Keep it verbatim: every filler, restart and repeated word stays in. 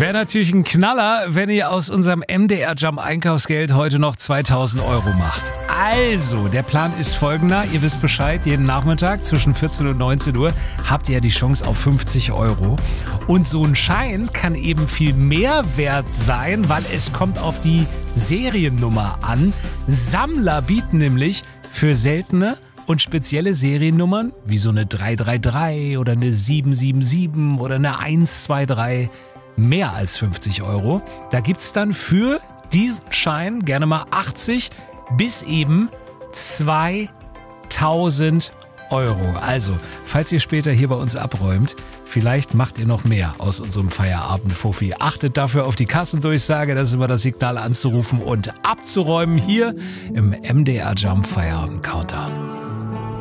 Wäre natürlich ein Knaller, wenn ihr aus unserem M D R Jump Einkaufsgeld heute noch zweitausend Euro macht. Also, der Plan ist folgender. Ihr wisst Bescheid, jeden Nachmittag zwischen vierzehn und neunzehn Uhr habt ihr ja die Chance auf fünfzig Euro. Und so ein Schein kann eben viel mehr wert sein, weil es kommt auf die Seriennummer an. Sammler bieten nämlich für seltene und spezielle Seriennummern, wie so eine drei drei drei oder eine sieben sieben sieben oder eine eins zwei drei, mehr als fünfzig Euro. Da gibt's dann für diesen Schein gerne mal achtzig bis eben zweitausend Euro. Also, falls ihr später hier bei uns abräumt, vielleicht macht ihr noch mehr aus unserem Feierabend-Fuffi. Achtet dafür auf die Kassendurchsage, das ist immer das Signal anzurufen und abzuräumen hier im M D R Jump Feierabend Countdown.